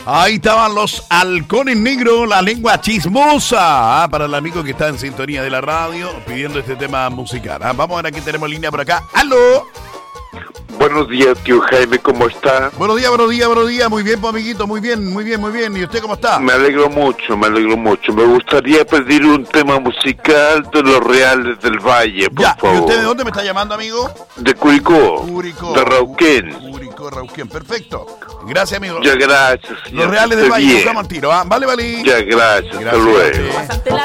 Ahí estaban los halcones negros, la lengua chismosa. Para el amigo que está en sintonía de la radio pidiendo este tema musical. Vamos a ver, aquí tenemos línea por acá. ¡Aló! Buenos días, tío Jaime, ¿cómo está? Buenos días. Muy bien, pues, amiguito, muy bien. ¿Y usted cómo está? Me alegro mucho. Me gustaría pedir un tema musical de Los Reales del Valle, por favor. ¿Y usted de dónde me está llamando, amigo? De Curicó. De Rauquén. Rauquén, perfecto. Gracias, amigo. Ya, gracias. Los Reales del Valle, buscamos al tiro, ¿ah? Vale. Ya, gracias. Hasta luego. Pásate la